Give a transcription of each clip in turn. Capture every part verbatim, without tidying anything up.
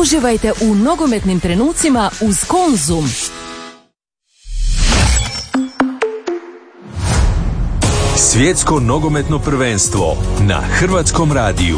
Uživajte u nogometnim trenucima uz Konzum. Svjetsko nogometno prvenstvo na Hrvatskom radiju.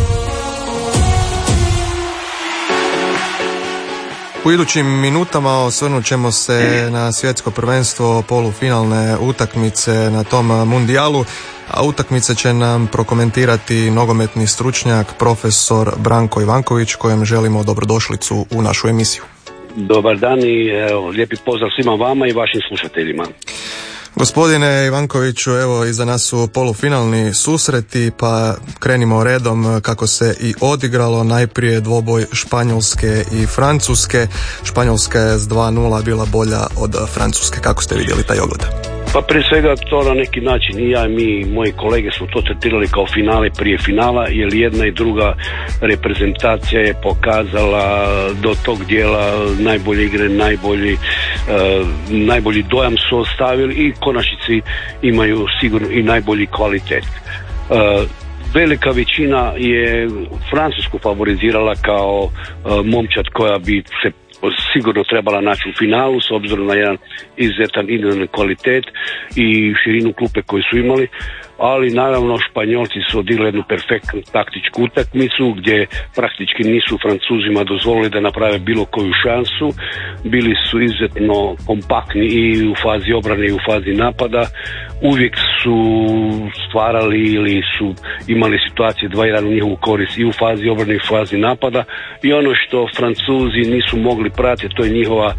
U idućim minutama osvrnut ćemo se na svjetsko prvenstvo, polufinalne utakmice na tom mundijalu, a utakmice će nam prokomentirati nogometni stručnjak profesor Branko Ivanković, kojem želimo dobrodošlicu u našu emisiju. Dobar dan i evo, lijepi pozdrav svima vama i vašim slušateljima. Gospodine Ivankoviću, evo iza nas su polufinalni susreti, pa krenimo redom kako se i odigralo. Najprije dvoboj Španjolske i Francuske. Španjolska je s dva nula bila bolja od Francuske. Kako ste vidjeli taj ogled? Pa prije svega to na neki način i ja i mi i moji kolege smo to tretirali kao finale prije finala, jer jedna i druga reprezentacija je pokazala do tog dijela najbolje igre, najbolji, uh, najbolji dojam su ostavili i konačnici imaju sigurno i najbolji kvalitet. Uh, Velika većina je Francusku favorizirala kao uh, momčad koja bi se sigurno trebala naći u finalu s obzirom na jedan izuzetan individualni kvalitet i širinu klupe koju su imali, ali naravno Španjolci su odigrali jednu perfektnu taktičku utakmicu gdje praktički nisu Francuzima dozvolili da naprave bilo koju šansu. Bili su izuzetno kompaktni i u fazi obrane i u fazi napada. Uvijek su stvarali ili su imali situacije dva jedan u njihovu korist i u fazi obrane i u fazi napada, i ono što Francuzi nisu mogli pratiti, to je njihova,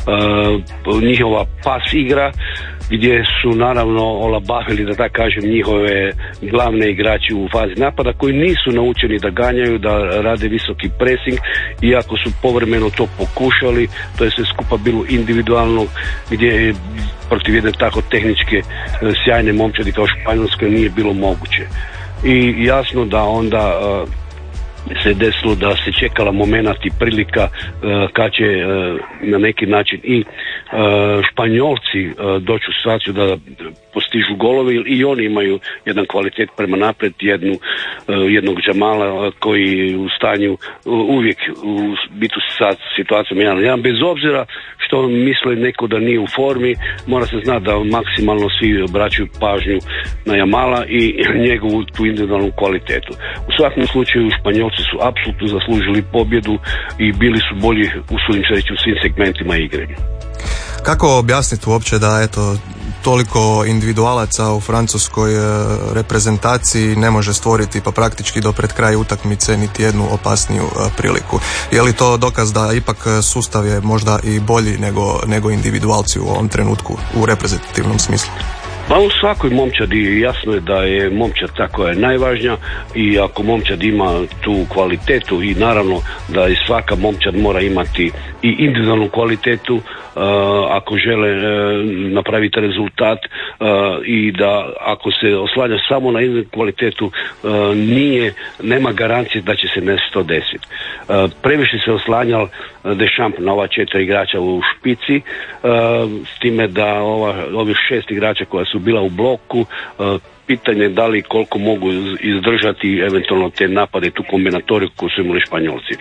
uh, njihova pas igra, gdje su naravno olabavili, da tako kažem, njihove glavne igrači u fazi napada koji nisu naučeni da ganjaju, da rade visoki pressing, iako su povremeno to pokušali. To je sve skupa bilo individualno, gdje je protiv jedne tako tehničke sjajne momčadi kao Španjolska nije bilo moguće. I jasno da onda uh, se desilo da se čekala momenat i prilika uh, kad će uh, na neki način i uh, Španjolci uh, doći u situaciju da postižu golove, i oni imaju jedan kvalitet prema naprijed, jednu, uh, jednog Džamala uh, koji je u stanju uh, uvijek u biti sa situacijom jedan jedan, bez obzira što misle neko da nije u formi. Mora se znati da maksimalno svi obraćaju pažnju na Jamala i njegovu tu individualnu kvalitetu. U svakom slučaju Španjolci su apsolutno zaslužili pobjedu i bili su bolji, usudim se reći, u svim segmentima igre. Kako objasniti uopće da eto toliko individualaca u francuskoj reprezentaciji ne može stvoriti pa praktički do pred kraja utakmice niti jednu opasniju priliku? Je li to dokaz da ipak sustav je možda i bolji nego, nego individualci u ovom trenutku u reprezentativnom smislu? Pa u svakoj momčadi jasno je da je momčad ta koja je najvažnija, i ako momčad ima tu kvalitetu, i naravno da i svaka momčad mora imati i individualnu kvalitetu, Uh, ako žele uh, napraviti rezultat, uh, i da ako se oslanja samo na jednu kvalitetu, uh, nije, nema garancije da će se nešto to desiti. Uh, previše se oslanjal Deschamps na ova četiri igrača u špici, uh, s time da ova, ovih šest igrača koja su bila u bloku, uh, pitanje da li koliko mogu izdržati eventualno te napade, tu kombinatoriku koju su imali Španjolci.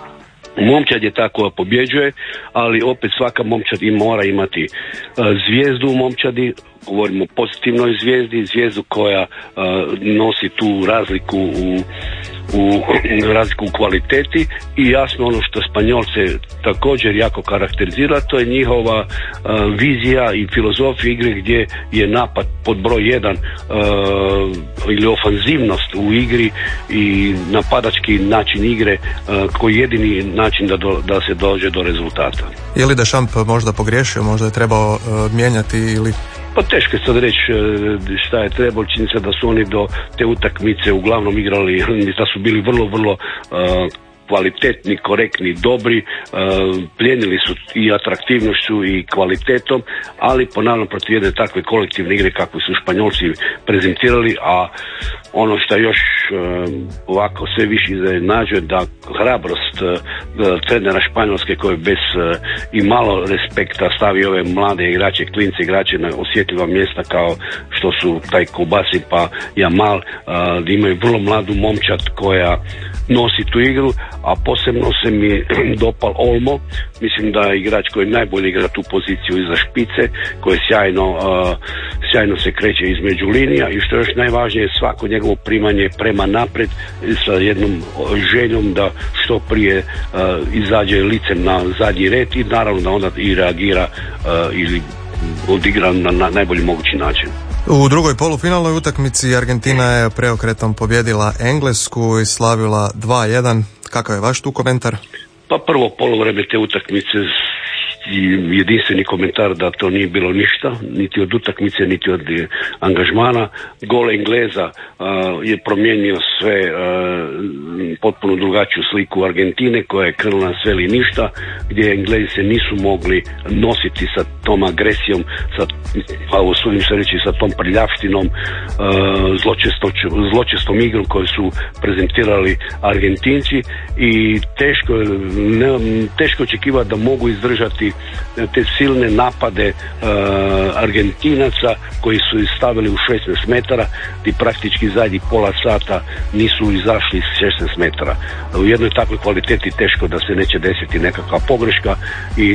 Momčad je ta koja pobjeđuje, ali opet svaka momčad i mora imati uh, zvijezdu u momčadi, govorimo o pozitivnoj zvijezdi, zvijezdu koja uh, nosi tu razliku u, u razliku u kvaliteti, i jasno ono što Španjolce također jako karakterizira, to je njihova uh, vizija i filozofija igre, gdje je napad pod broj jedan uh, ili ofanzivnost u igri i napadački način igre uh, koji je jedini način da, do, da se dođe do rezultata. Je li Deschamps možda pogriješio, možda je trebao uh, mijenjati ili... Pa teško je sad reći šta je trebalo. Čini se da su oni do te utakmice uglavnom igrali, da su bili vrlo, vrlo uh, kvalitetni, korektni, dobri, uh, plijenili su i atraktivnošću i kvalitetom, ali ponavljam protiv jedne takve kolektivne igre kakve su Španjolci prezentirali, a ono što još uh, ovako sve više iznenađuje, da hrabrost uh, trenera Španjolske koji bez uh, i malo respekta stavi ove mlade igrače, klince igrače na osjetljiva mjesta kao što su taj Kobasi pa Jamal, uh, imaju vrlo mladu momčad koja nosi tu igru, a posebno se mi dopal Olmo, mislim da je igrač koji najbolje igra tu poziciju iza špice, koji sjajno, uh, sjajno se kreće između linija i što je još najvažnije, svako njegovo primanje prema naprijed sa jednom željom da što prije uh, izađe licem na zadnji red i naravno da onda i reagira uh, ili odigra na, na najbolji mogući način. U drugoj polufinalnoj utakmici Argentina je preokretom pobjedila Englesku i slavila dva jedan. Kakav je vaš tu komentar? Pa prvo poluvreme te utakmice jedinstveni komentar da to nije bilo ništa, niti od utakmice, niti od angažmana. Gol Engleza uh, je promijenio sve, uh, potpuno drugačiju sliku Argentine koja je krenula na sve ili ništa, gdje Englezi se nisu mogli nositi sa tom agresijom, sa, pa usudim se reći, sa tom prljavštinom, uh, zločestom igrom koju su prezentirali Argentinci i teško, ne, teško očekivati da mogu izdržati te silne napade uh, Argentinaca koji su stavili u šesnaest metara i praktički zadnjih pola sata nisu izašli iz šesnaest metara. U jednoj takvoj kvaliteti teško da se neće desiti nekakva pogreška i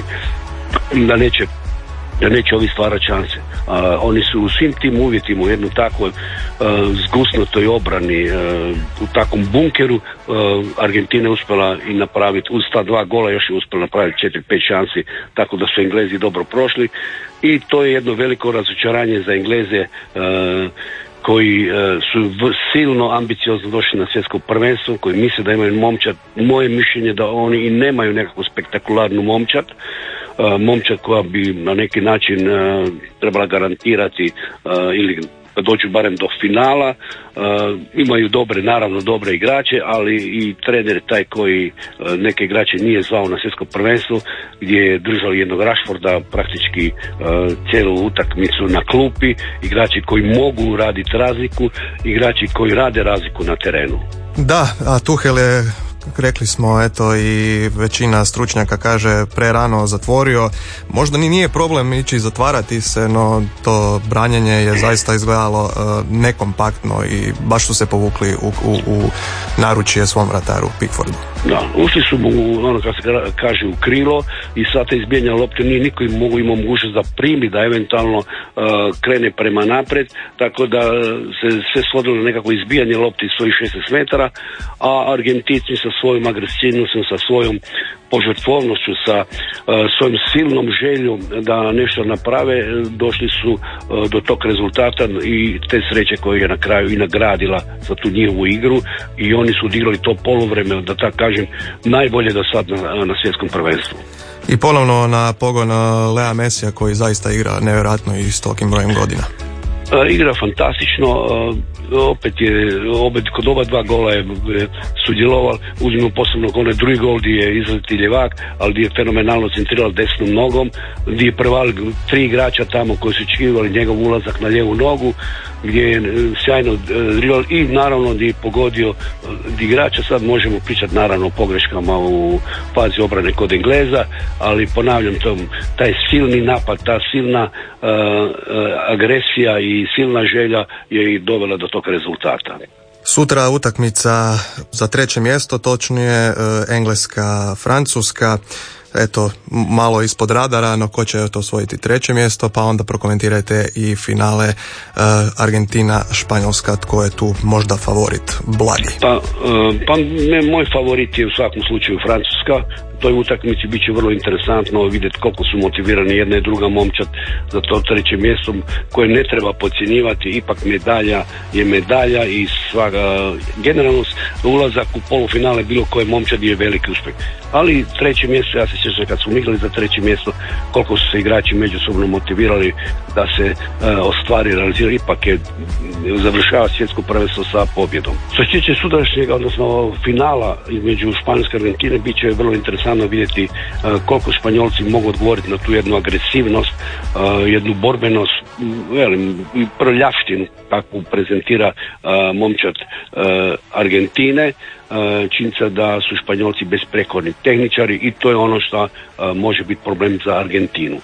da neće da neće ovi stvarati šanse. Uh, oni su u svim tim uvjetima u jednoj takvoj uh, zgusnutoj obrani, uh, u takvom bunkeru, uh, Argentina uspjela i napraviti uz ta dva gola, još je uspjela napraviti četiri pet šansi, tako da su Englezi dobro prošli i to je jedno veliko razočaranje za Engleze uh, koji uh, su v, silno ambiciozno došli na svjetsko prvenstvo, koji misle da imaju momčad. Moje mišljenje da oni i nemaju nekakvu spektakularnu momčad, uh, momčad koja bi na neki način uh, trebala garantirati uh, ili da dođu barem do finala. Uh, imaju dobre, naravno dobre igrače, ali i trener taj koji uh, neke igrače nije zvao na svjetsko prvenstvo, gdje je držao jednog Rashforda praktički uh, cijelu utakmicu na klupi, igrači koji mogu raditi razliku, igrači koji rade razliku na terenu. Da, a Tuchel je, rekli smo, eto, i većina stručnjaka kaže prerano zatvorio. Možda ni nije problem ići zatvarati se, no to branjenje je zaista izgledalo uh, nekompaktno i baš su se povukli u, u, u naručje svom vrataru Pickfordu. Da, ušli su mu, ono kako se kaže, u krilo i sad te izbijanja lopte nije niko im mogu imao mogućnost da primi, da eventualno uh, krene prema napred, tako da se sve svodilo na nekako izbijanje lopte iz svojih šesnaest metara, a Argentinci sa svojom agresivnošću, sa svojom požrtvovnošću, sa uh, svojom silnom željom da nešto naprave, došli su uh, do tog rezultata i te sreće koje je na kraju i nagradila za tu njihovu igru i oni su odigrali to poluvreme, da tako kažem, najbolje do sad na, na svjetskom prvenstvu. I ponovno na pogon Lea Messija koji zaista igra nevjerojatno i s tolikim brojem godina. Uh, igra fantastično, uh, opet je, opet kod oba dva gola je sudjeloval, uzmimo posebno onaj drugi gol gdje je izleti ljevak, ali gdje je fenomenalno centrirao desnom nogom, gdje je prvali tri igrača tamo koji su očekivali njegov ulazak na lijevu nogu, gdje je sjajno drill i naravno gdje je pogodio igrača. Sad možemo pričati naravno o pogreškama u fazi obrane kod Engleza, ali ponavljam to, taj silni napad, ta silna uh, uh, agresija i silna želja je i dovela do tog rezultata. Sutra utakmica za treće mjesto, točnije Engleska, Francuska. Eto, malo ispod radara, no ko će to osvojiti treće mjesto, pa onda prokomentirajte i finale uh, Argentina, Španjolska, tko je tu možda favorit, blagi? Pa, uh, pa ne, moj favorit je u svakom slučaju Francuska. U toj utakmici bit će vrlo interesantno vidjeti koliko su motivirani jedna i druga momčad za to treće mjesto koje ne treba podcjenjivati, ipak medalja je medalja i svaga, generalno ulazak u polufinale bilo koje momčadi je veliki uspjeh. Ali treće mjesto, ja se sjećam kad smo igrali za treće mjesto, koliko su se igrači međusobno motivirali da se uh, ostvari, realizira, ipak je završava svjetsko prvenstvo sa pobjedom. Što se tiče sutrašnjeg, odnosno finala između Španjolske i Argentine, bit će vrlo interesantno vidjeti uh, koliko Španjolci mogu odgovoriti na tu jednu agresivnost, uh, jednu borbenost, velim, prljavštinu kakvu prezentira uh, momčad uh, Argentine. Činjenica da su Španjolci besprekorni tehničari i to je ono što uh, može biti problem za Argentinu.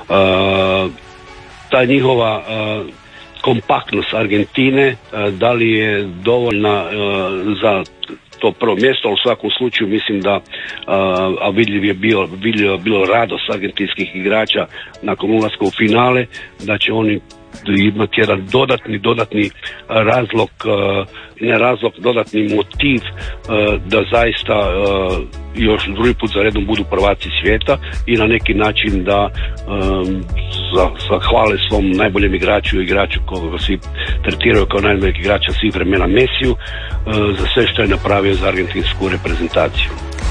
Uh, ta njihova uh, kompaktnost Argentine, uh, da li je dovoljna uh, za to prvo mjesto, ali u svakom slučaju mislim da, a vidljiv je bilo, vidljiv je bilo radost argentinskih igrača nakon ulaska u finale, da će oni imati jedan dodatni, dodatni razlog, ne razlog, dodatni motiv da zaista još drugi put za redom budu prvaci svijeta i na neki način da zahvale svom najboljem igraču i igraču koga svi tretiraju kao najboljeg igrača svih vremena, Mesiju, za sve što je napravio za argentinsku reprezentaciju.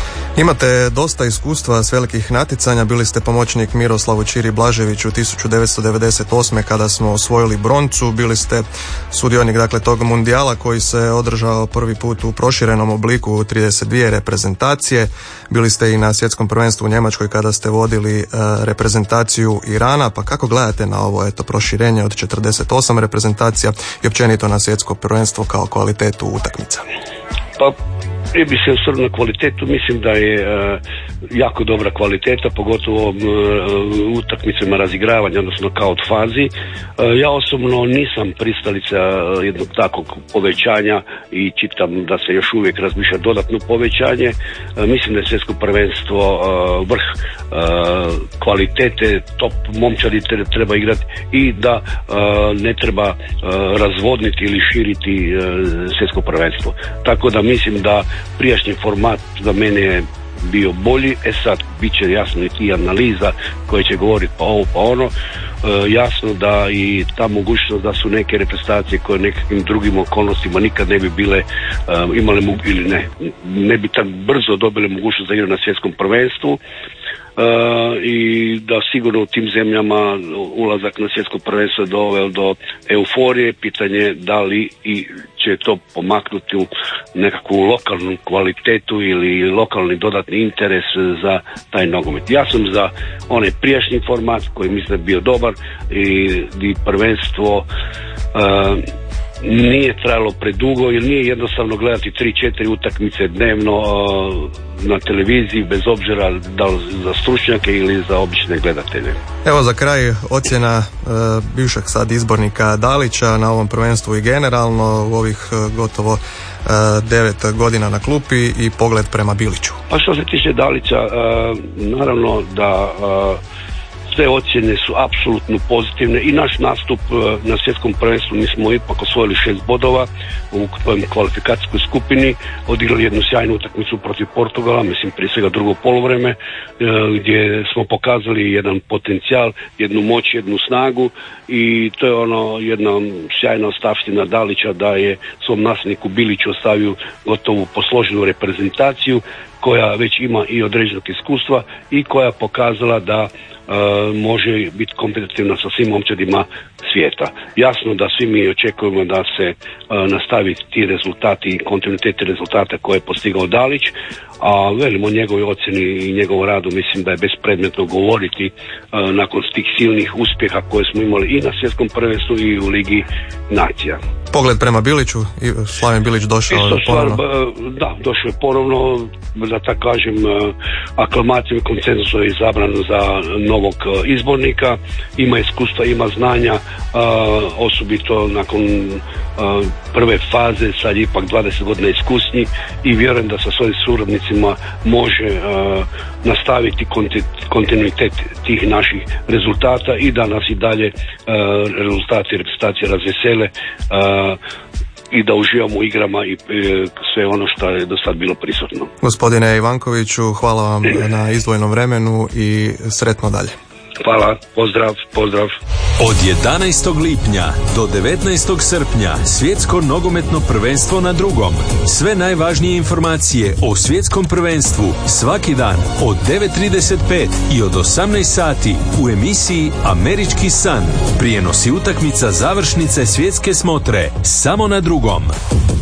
Imate dosta iskustva s velikih natjecanja, bili ste pomoćnik Miroslavu Čiri Blaževiću tisuću devetsto devedeset osme kada smo osvojili broncu, bili ste sudionik dakle tog mundijala koji se održao prvi put u proširenom obliku u trideset dvije reprezentacije, bili ste i na svjetskom prvenstvu u Njemačkoj kada ste vodili e, reprezentaciju Irana, pa kako gledate na ovo eto proširenje od četrdeset osam reprezentacija i općenito na svjetsko prvenstvo kao kvalitetu utakmica? Pa prije bi se osvrnuo na kvalitetu, mislim da je uh, jako dobra kvaliteta, pogotovo u uh, utakmicama razigravanja, odnosno kao fazi. Uh, ja osobno nisam pristalica uh, jednog takvog povećanja i čitam da se još uvijek razmišlja dodatno povećanje. Uh, mislim da je svjetsko prvenstvo uh, vrh uh, kvalitete, top momčadi treba igrati i da uh, ne treba uh, razvodniti ili širiti uh, svjetsko prvenstvo. Tako da mislim da prijašnji format za mene je bio bolji, e sad bit će jasno i analiza koja će govoriti pa ovo pa ono, e, jasno da i ta mogućnost da su neke reprezentacije koje nekakvim drugim okolnostima nikad ne bi bile e, imale ili ne, ne bi tako brzo dobile mogućnost da igraju na svjetskom prvenstvu. Uh, i da sigurno u tim zemljama ulazak na svjetsko prvenstvo je doveo do euforije, pitanje da li i će to pomaknuti u nekakvu lokalnu kvalitetu ili lokalni dodatni interes za taj nogomet. Ja sam za onaj prijašnji format koji mislim da je bio dobar i, i prvenstvo uh, nije trajalo predugo jer nije jednostavno gledati tri četiri utakmice dnevno uh, na televiziji bez obzira da li za stručnjake ili za obične gledatelje. Evo za kraj ocjena uh, bivšeg sad izbornika Dalića na ovom prvenstvu i generalno u ovih uh, gotovo uh, devet godina na klupi i pogled prema Biliću. Pa što se tiče Dalića, uh, naravno da uh, sve ocjene su apsolutno pozitivne i naš nastup na svjetskom prvenstvu, mi smo ipak osvojili šest bodova u kvalifikacijskoj skupini, odigrali jednu sjajnu utakmicu protiv Portugala, mislim prije svega drugo poluvreme, gdje smo pokazali jedan potencijal, jednu moć, jednu snagu i to je ono jedna sjajna ostavština Dalića da je svom nasljedniku Biliću ostavio gotovu posloženu reprezentaciju koja već ima i određenog iskustva i koja je pokazala da Uh, može biti kompetitivna sa svim momčadima svijeta. Jasno da svi mi očekujemo da se uh, nastavi ti rezultati i kontinuitet rezultata koje je postigao Dalić, a velimo njegovoj ocjeni i njegovom radu mislim da je bespredmetno govoriti uh, nakon tih silnih uspjeha koje smo imali i na svjetskom prvenstvu i u Ligi nacija. Pogled prema Biliću, Slaven Bilić došao Isto ponovno. Stvar, da, došao je ponovno, da tako kažem, aklamacijom i konsenzusom je izabran za novog izbornika, ima iskustva, ima znanja, osobito nakon prve faze, sad je ipak dvadeset godina iskusnji i vjerujem da sa svojim suradnicima može nastaviti kontinuitet tih naših rezultata i da nas i dalje rezultati i reprezentacije razvesele i da uživamo u igrama i sve ono što je do sad bilo prisutno. Gospodine Ivankoviću, hvala vam na izdvojenom vremenu i sretno dalje. Hvala, pozdrav, pozdrav. Od jedanaestog lipnja do devetnaestog srpnja svjetsko nogometno prvenstvo na drugom. Sve najvažnije informacije o svjetskom prvenstvu svaki dan od devet trideset pet i od osamnaest sati u emisiji Američki san. Prijenosi utakmica završnice svjetske smotre samo na drugom.